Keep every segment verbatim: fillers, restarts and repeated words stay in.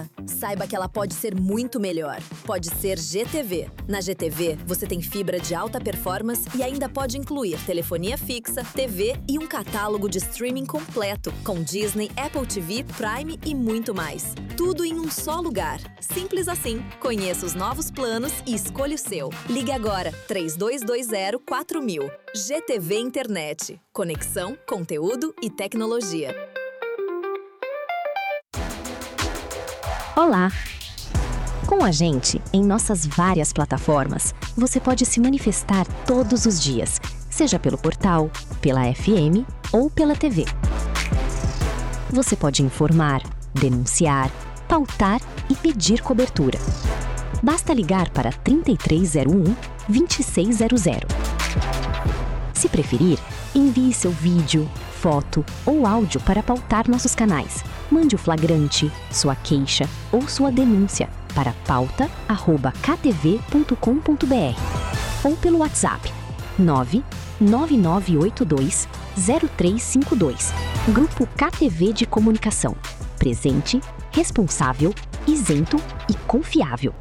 boa? Saiba que ela pode ser muito melhor. Pode ser G T V. Na G T V, você tem fibra de alta performance e ainda pode incluir telefonia fixa, T V e um catálogo de streaming completo, com Disney, Apple T V, Prime e muito mais. Tudo em um só lugar. Simples assim. Conheça os novos planos e escolha o seu. Ligue agora, três dois dois zero, quatro mil. G T V Internet. Conexão, conteúdo e tecnologia. Olá! Com a gente, em nossas várias plataformas, você pode se manifestar todos os dias, seja pelo portal, pela F M ou pela T V. Você pode informar, denunciar, pautar e pedir cobertura. Basta ligar para trinta e três zero um, vinte e seis zero zero. Se preferir, envie seu vídeo, foto ou áudio para pautar nossos canais. Mande o flagrante, sua queixa ou sua denúncia para pauta arroba k t v ponto com ponto b r ou pelo WhatsApp nove nove nove oito dois zero três cinco dois. Grupo K T V de Comunicação. Presente, responsável, isento e confiável.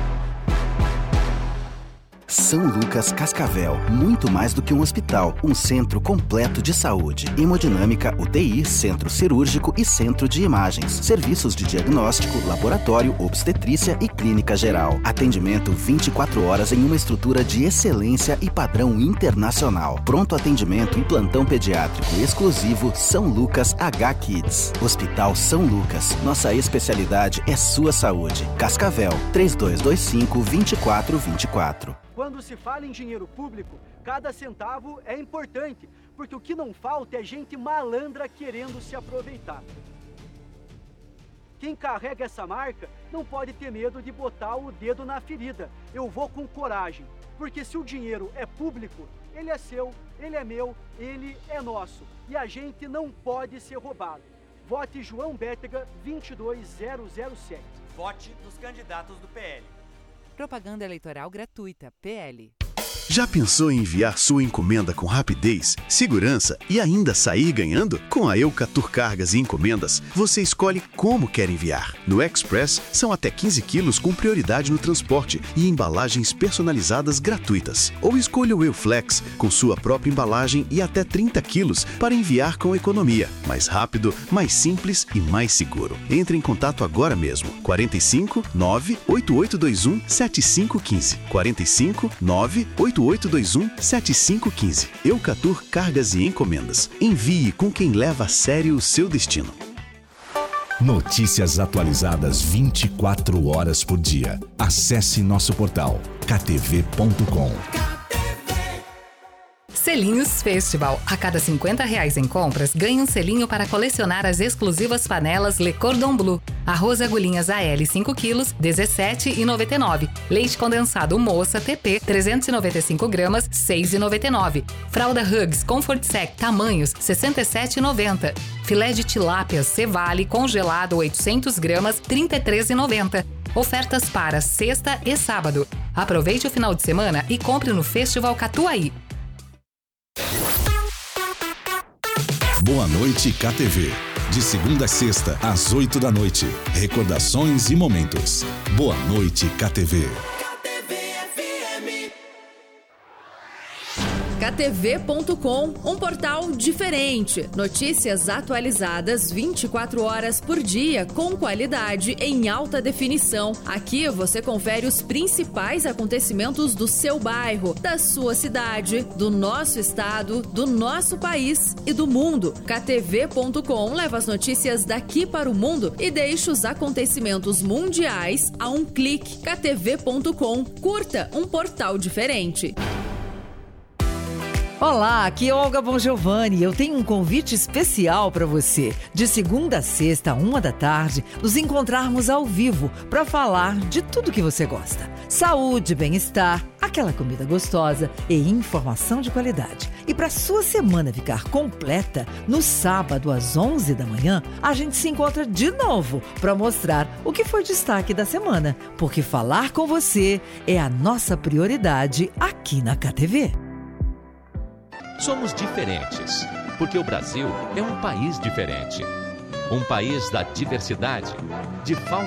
São Lucas Cascavel, muito mais do que um hospital, um centro completo de saúde. Hemodinâmica, U T I, centro cirúrgico e centro de imagens. Serviços de diagnóstico, laboratório, obstetrícia e clínica geral. Atendimento vinte e quatro horas em uma estrutura de excelência e padrão internacional. Pronto atendimento e plantão pediátrico exclusivo São Lucas H Kids. Hospital São Lucas, nossa especialidade é sua saúde. Cascavel, três dois dois cinco, dois quatro dois quatro. Quando se fala em dinheiro público, cada centavo é importante, porque o que não falta é gente malandra querendo se aproveitar. Quem carrega essa marca não pode ter medo de botar o dedo na ferida. Eu vou com coragem, porque se o dinheiro é público, ele é seu, ele é meu, ele é nosso. E a gente não pode ser roubado. Vote João Bétega vinte e dois zero zero sete. Vote nos candidatos do P L. Propaganda eleitoral gratuita, P L. Já pensou em enviar sua encomenda com rapidez, segurança e ainda sair ganhando? Com a Eucatur Cargas e Encomendas, você escolhe como quer enviar. No Express, são até quinze quilos com prioridade no transporte e embalagens personalizadas gratuitas. Ou escolha o Euflex, com sua própria embalagem e até trinta quilos para enviar com economia. Mais rápido, mais simples e mais seguro. Entre em contato agora mesmo. quarenta e cinco, nove, oito oito dois um, sete cinco um cinco. quarenta e cinco, nove, oito oito dois um, sete cinco um cinco. Eucatur Cargas e Encomendas. Envie com quem leva a sério o seu destino. Notícias atualizadas vinte e quatro horas por dia. Acesse nosso portal k t v ponto com. Selinhos Festival. A cada cinquenta reais em compras, ganhe um selinho para colecionar as exclusivas panelas Le Cordon Bleu. Arroz agulhinhas A L cinco quilos, dezessete reais e noventa e nove centavos. Leite condensado Moça T P, trezentos e noventa e cinco gramas, seis reais e noventa e nove centavos. Fralda Hugs Comfort Sec, tamanhos, sessenta e sete reais e noventa centavos. Filé de tilápia Cevale congelado, oitocentos gramas, trinta e três reais e noventa centavos. Ofertas para sexta e sábado. Aproveite o final de semana e compre no Festival Catuaí. Boa Noite K T V. De segunda a sexta, às oito da noite. Recordações e momentos. Boa Noite K T V. K T V ponto com, um portal diferente. Notícias atualizadas vinte e quatro horas por dia, com qualidade em alta definição. Aqui você confere os principais acontecimentos do seu bairro, da sua cidade, do nosso estado, do nosso país e do mundo. K T V ponto com leva as notícias daqui para o mundo e deixa os acontecimentos mundiais a um clique. K T V ponto com, curta um portal diferente. Olá, aqui é Olga Bongiovanni e eu tenho um convite especial para você. De segunda a sexta, uma da tarde, nos encontrarmos ao vivo para falar de tudo que você gosta. Saúde, bem-estar, aquela comida gostosa e informação de qualidade. E para sua semana ficar completa, no sábado às onze da manhã, a gente se encontra de novo para mostrar o que foi destaque da semana. Porque falar com você é a nossa prioridade aqui na K T V. Somos diferentes, porque o Brasil é um país diferente. Um país da diversidade, de fauna